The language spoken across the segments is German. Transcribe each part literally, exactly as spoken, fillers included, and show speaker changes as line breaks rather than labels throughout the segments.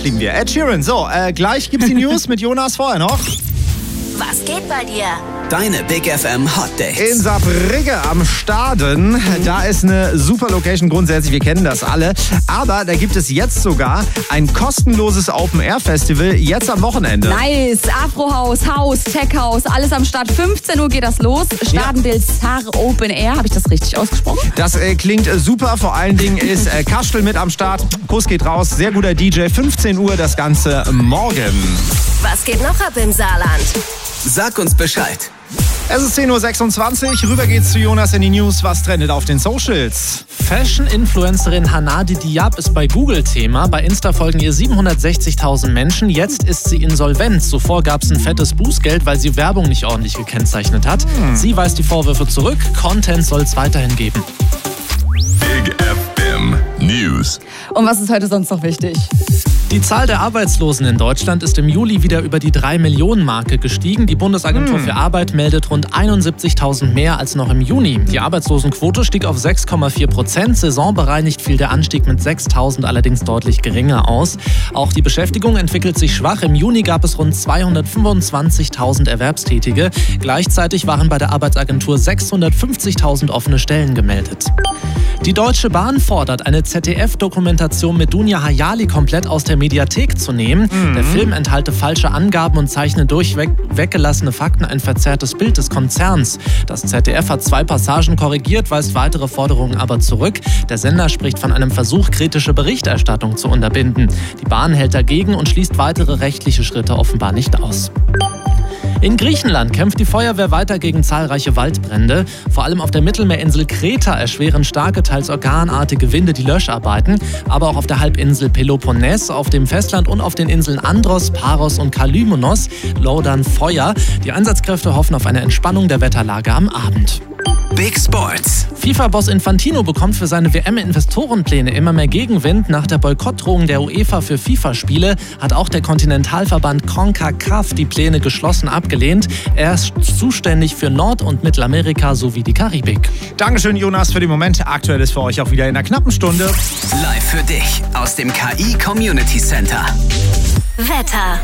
fliegen wir. Ed Sheeran, so, äh, gleich gibt's die News mit Jonas, vorher noch.
Was geht bei dir?
Deine Big F M Hot Dates.
In Saarbrücken am Staden, da ist eine super Location grundsätzlich, wir kennen das alle. Aber da gibt es jetzt sogar ein kostenloses Open-Air-Festival, jetzt am Wochenende.
Nice, Afro-Haus, Haus, Tech-Haus, alles am Start. fünfzehn Uhr geht das los. Stadenbild Saar Open Air, habe ich das richtig ausgesprochen?
Das äh, klingt äh, super, vor allen Dingen ist äh, Kastel mit am Start. Kuss geht raus, sehr guter D J, fünfzehn Uhr das Ganze morgen.
Was geht noch ab im Saarland?
Sag uns Bescheid.
Es ist zehn Uhr sechsundzwanzig, rüber geht's zu Jonas in die News. Was trendet auf den Socials?
Fashion-Influencerin Hanadi Diab ist bei Google Thema. Bei Insta folgen ihr siebenhundertsechzigtausend Menschen. Jetzt ist sie insolvent. Zuvor gab es ein fettes Bußgeld, weil sie Werbung nicht ordentlich gekennzeichnet hat. Hm. Sie weist die Vorwürfe zurück. Content soll es weiterhin geben.
Big F M News.
Und was ist heute sonst noch wichtig?
Die Zahl der Arbeitslosen in Deutschland ist im Juli wieder über die drei Millionen Marke gestiegen. Die Bundesagentur hm. für Arbeit meldet rund einundsiebzigtausend mehr als noch im Juni. Die Arbeitslosenquote stieg auf sechs Komma vier Prozent. Saisonbereinigt fiel der Anstieg mit sechstausend allerdings deutlich geringer aus. Auch die Beschäftigung entwickelt sich schwach. Im Juni gab es rund zweihundertfünfundzwanzigtausend Erwerbstätige. Gleichzeitig waren bei der Arbeitsagentur sechshundertfünfzigtausend offene Stellen gemeldet. Die Deutsche Bahn fordert, eine Z D F-Dokumentation mit Dunja Hayali komplett aus der Mediathek zu nehmen. Mhm. Der Film enthalte falsche Angaben und zeichne durchweg weggelassene Fakten ein verzerrtes Bild des Konzerns. Das Z D F hat zwei Passagen korrigiert, weist weitere Forderungen aber zurück. Der Sender spricht von einem Versuch, kritische Berichterstattung zu unterbinden. Die Bahn hält dagegen und schließt weitere rechtliche Schritte offenbar nicht aus. In Griechenland kämpft die Feuerwehr weiter gegen zahlreiche Waldbrände. Vor allem auf der Mittelmeerinsel Kreta erschweren starke, teils orkanartige Winde die Löscharbeiten. Aber auch auf der Halbinsel Peloponnes, auf dem Festland und auf den Inseln Andros, Paros und Kalymonos lodern Feuer. Die Einsatzkräfte hoffen auf eine Entspannung der Wetterlage am Abend.
Big Sports.
FIFA-Boss Infantino bekommt für seine W M-Investorenpläne immer mehr Gegenwind. Nach der Boykottdrohung der UEFA für FIFA-Spiele hat auch der Kontinentalverband CONCACAF die Pläne geschlossen abgelehnt. Er ist zuständig für Nord- und Mittelamerika sowie die Karibik.
Dankeschön, Jonas, für den Moment. Aktuell ist für euch auch wieder in einer knappen Stunde.
Live für dich aus dem K I Community Center.
Wetter.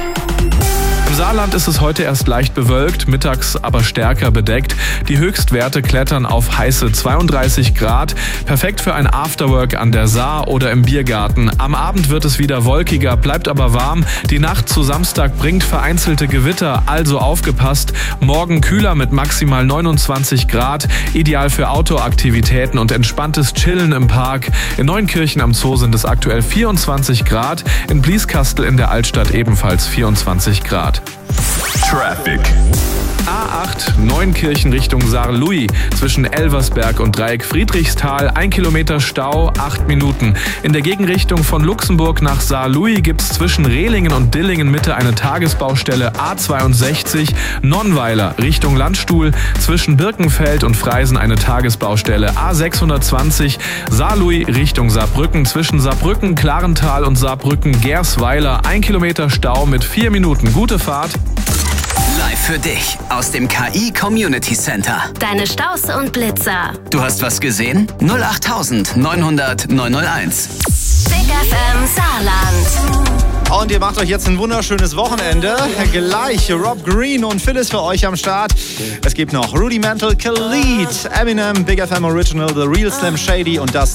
Im Saarland ist es heute erst leicht bewölkt, mittags aber stärker bedeckt. Die Höchstwerte klettern auf heiße zweiunddreißig Grad. Perfekt für ein Afterwork an der Saar oder im Biergarten. Am Abend wird es wieder wolkiger, bleibt aber warm. Die Nacht zu Samstag bringt vereinzelte Gewitter, also aufgepasst. Morgen kühler mit maximal neunundzwanzig Grad. Ideal für Outdoor-Aktivitäten und entspanntes Chillen im Park. In Neunkirchen am Zoo sind es aktuell vierundzwanzig Grad. In Blieskastel in der Altstadt ebenfalls vierundzwanzig Grad.
Traffic.
A acht Neunkirchen Richtung Saarlouis zwischen Elversberg und Dreieck Friedrichsthal. Ein Kilometer Stau, acht Minuten. In der Gegenrichtung von Luxemburg nach Saarlouis gibt es zwischen Rehlingen und Dillingen Mitte eine Tagesbaustelle. A zweiundsechzig Nonnweiler Richtung Landstuhl zwischen Birkenfeld und Freisen eine Tagesbaustelle. A sechshundertzwanzig Saarlouis Richtung Saarbrücken zwischen Saarbrücken, Klarental und Saarbrücken Gersweiler. Ein Kilometer Stau mit vier Minuten. Gute Fahrt.
Live für dich aus dem K I Community Center.
Deine Staus und Blitzer.
Du hast was gesehen? null acht neun hundert neun null eins.
Big F M Saarland.
Und ihr macht euch jetzt ein wunderschönes Wochenende. Gleich Rob Green und Phyllis für euch am Start. Es gibt noch Rudimental, Khalid, Eminem, Big F M Original, The Real Slim Shady und das